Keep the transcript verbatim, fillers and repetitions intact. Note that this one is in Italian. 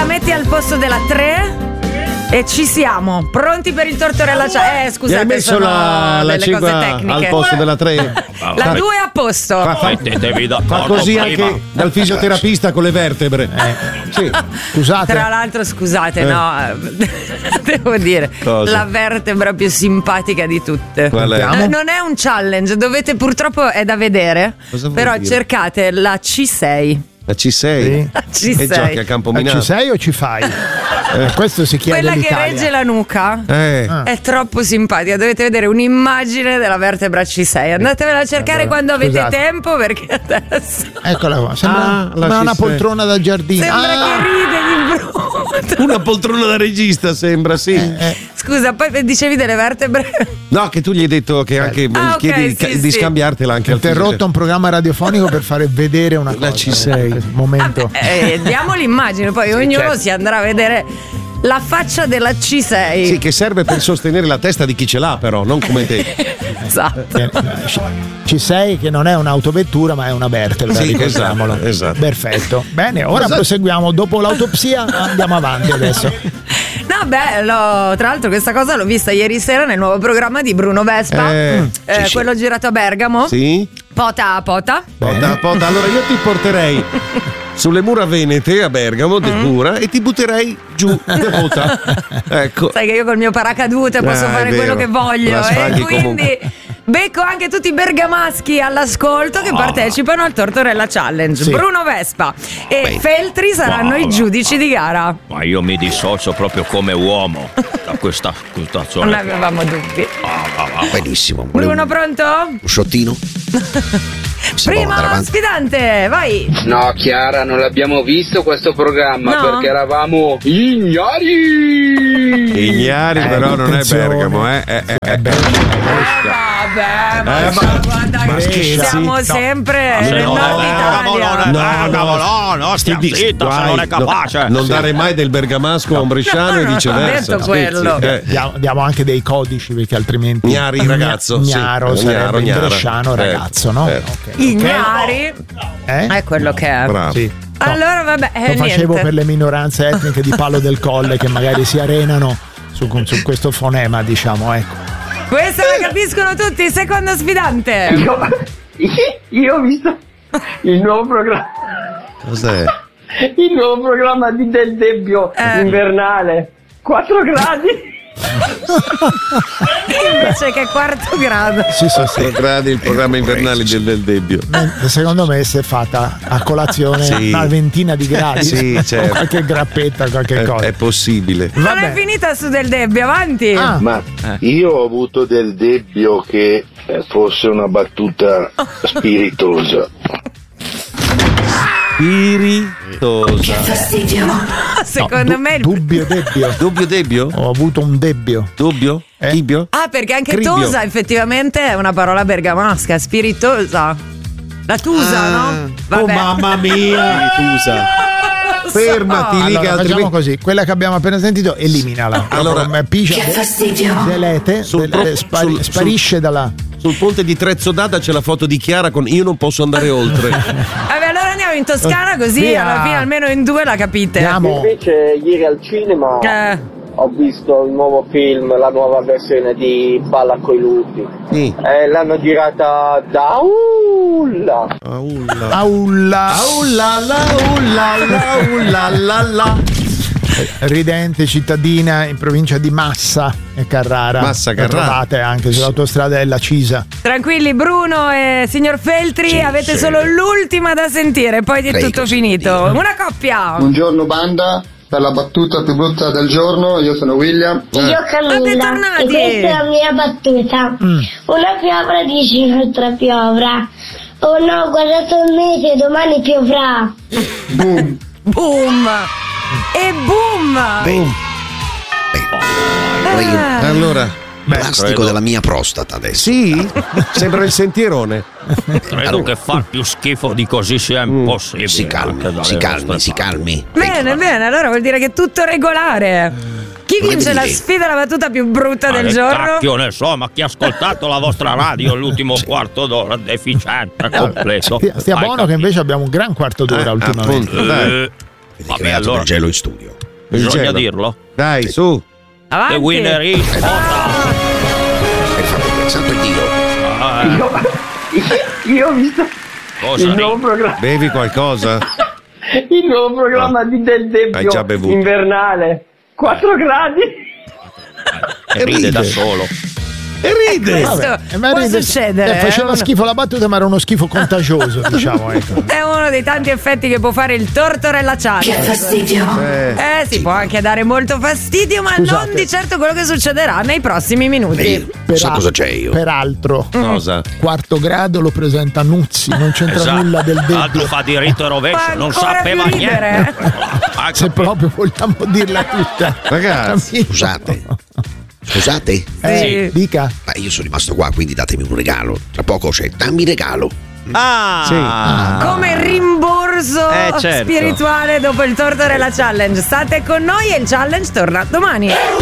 la metti al posto della tre e ci siamo. Pronti per il tortorella ciao. Eh, scusate, hai messo sono la, la delle cose tecniche. al posto della tre. La due a posto. Fa, fa, fa così prima. Anche dal fisioterapista con le vertebre. Eh. Sì. Scusate. Tra l'altro, scusate, Eh. no, devo dire, Cosa? la vertebra più simpatica di tutte. Qual è? Eh, Non è un challenge, dovete purtroppo è da vedere. Cosa vuol Però dire? cercate la C sei. La C sei? Sì. E C sei. giochi a Campominato. Ci sei o ci fai? Eh, questo si chiede Quella che l'Italia. regge la nuca Eh. Ah. è troppo simpatica. Dovete vedere un'immagine della vertebra C sei. Andatevela a cercare quando avete Scusate. tempo, perché adesso Eccola qua. Sembra, Ah, la sembra una ci sei. poltrona da giardino. sembra Ah! che ride di brutto. Una poltrona da regista sembra, sì. Eh, Scusa, poi dicevi delle vertebre? No, che tu gli hai detto che anche Ah, ok, chiedi sì, di, di sì. scambiartela anche Ho al interrotto un programma radiofonico per fare vedere una cosa. La C sei. Momento. Eh, diamo l'immagine, poi ognuno certo. si andrà a vedere la faccia della C sei. Sì, che serve per sostenere la testa di chi ce l'ha, però, non come te. Esatto. Eh, C sei che non è un'autovettura ma è una vertebra, Sì, ricordiamolo. esatto, esatto. Perfetto. Bene, ora Cosa- proseguiamo. Dopo l'autopsia andiamo avanti adesso. No, beh, l'ho- tra l'altro questa cosa l'ho vista ieri sera nel nuovo programma di Bruno Vespa, Eh, eh, sì, sì. quello girato a Bergamo. Sì? Pota a pota. Pota, pota. Allora io ti porterei sulle mura venete a Bergamo, del mura, e ti butterei giù de pota. Ecco. Sai che io col mio paracadute posso Ah, è fare vero. quello che voglio. La E sfaghi quindi comunque. becco anche tutti i bergamaschi all'ascolto che partecipano al Tortorella Challenge. Sì. Bruno Vespa e Feltri saranno i giudici di gara. Ma io mi dissocio proprio come uomo da questa Non situazione. avevamo dubbi. Benissimo. Volevo Bruno, pronto? un sciottino? Possiamo andare Prima avanti? sfidante, vai. No, Chiara, non l'abbiamo visto questo programma No. perché eravamo ignari. Ignari, Eh, però non è attenzione. Bergamo, eh. eh, eh, eh. Vabbè, ma, Eh, ma- guarda ma che scherzi? siamo No. sempre Se nel non è nord Bergamo, non è Italia. Bergamo, no, no, stia Ti dico, zitta se guai, non è capace. no, non dare mai del bergamasco a un bresciano No, e no, viceversa. ho detto quello. Scherzi, eh. Diamo, diamo anche dei codici perché altrimenti Gnari, ragazzo, sì. Gnaro Gnaro, sarebbe in gnara. bresciano Eh, ragazzo, no? eh. Ok. Ignari Eh? è quello che è. Bravo. Sì. No, Allora vabbè, eh, lo facevo niente. per le minoranze etniche di Palo del Colle che magari si arenano su, su questo fonema, diciamo, ecco. Questa la capiscono tutti, secondo sfidante. Io, io ho visto il nuovo programma, Cos'è? il nuovo programma di Del Debbio Eh. invernale. quattro gradi. Invece che quarto grado. Sì, sì, sì. Tre gradi il programma invernale del, del Debbio. Eh, Secondo me si è fatta a colazione Sì. una ventina di gradi. Sì, certo. Qualche grappetta, qualche È, cosa. è possibile. Non Vabbè. è finita su Del Debbio, avanti. Ah, Ma io ho avuto del dubbio che eh, fosse una battuta spiritosa. Spiritosa. Secondo du- me il- dubbio debbio. Dubbio Debbio? Ho avuto un debbio. Dubbio? Eh? Tibio? Ah, perché anche Cribio. tosa effettivamente è una parola bergamasca, spiritosa. La tusa, Ah. no? Oh mamma mia! Tusa. Fermati lì Allora, che facciamo altrimenti. così, quella che abbiamo appena sentito, eliminala. Allora- Allora, pigia, delete, Sul del- pro- spari- sul- sul- sparisce dalla. Sul ponte di Trezzodata c'è la foto di Chiara con Io non posso andare oltre. Vabbè, allora andiamo in Toscana così Via. alla fine almeno in due la capite. Andiamo. Invece ieri al cinema Eh, ho visto il nuovo film, la nuova versione di Balla coi lupi. Sì. Eh, l'hanno girata da Ulla. Aulla. Aulla. Aulla la ulla la ulla la la. Ridente cittadina in provincia di Massa e Carrara. Massa, La Carrara. trovate anche sull'autostrada della Cisa. tranquilli Bruno e signor Feltri, Sì, avete sì. solo l'ultima da sentire, poi è Prego, tutto sì, finito. Dio. Una coppia. Buongiorno banda, per la battuta più brutta del giorno, io sono William. Io Camilla, bentornati. e questa è la mia battuta. Una piovra dice un'altra piovra. Oh no, guardate il mese, domani piovrà. Boom. Boom. E boom. Boom. Poi Ah. Allora, plastico credo. della mia prostata adesso. sì? Sembra il sentierone. Credo che far più schifo di così sia impossibile. Si calmi, anche dalle si calmi, nostre si parti. calmi. Bene, bene, allora vuol dire che è tutto regolare. Chi Non è vince la dire. sfida, la battuta più brutta Ma del che giorno? cacchio ne so, ma chi ha ascoltato la vostra radio l'ultimo quarto d'ora deficiente completo? Stia, stia Hai buono che capito? invece abbiamo un gran quarto d'ora Eh, ultimamente. appunto, dai. Eh, Vedi Vabbè, che è allora- del gelo in studio. Bisogna gelo. dirlo. Dai, su. Avanti. The winner is Ota. Per favore, santo Dio. Ah, Io ho visto cosa il ridi? nuovo programma, Bevi qualcosa? il nuovo programma di Del Debbio Hai già bevuto. invernale. quattro gradi. E ride da solo. E ride. Questo Eh, ma può ride- succedere. eh, faceva eh. schifo la battuta, ma era uno schifo contagioso, diciamo. Ecco. È uno dei tanti effetti che può fare il Tortorella Challenge. Che fastidio. Eh. Eh sì, può anche dare molto fastidio, ma Scusate. non di certo quello che succederà nei prossimi minuti. Io, so cosa c'è io. Peraltro, Cosa? quarto grado lo presenta Nuzzi, non c'entra Esatto. nulla del L'altro Debbio. fa diritto e rovescio, Fa non ancora sapeva più ridere. niente. Ah, Se proprio vogliamo dirla tutta. Ragazzi, Capito? Scusate. Scusate. Eh, dica. Ma io sono rimasto qua, quindi datemi un regalo. Tra poco c'è dammi regalo. Ah, Come rimborso Eh, certo. spirituale dopo il Tortorella Challenge. State con noi e il challenge torna domani.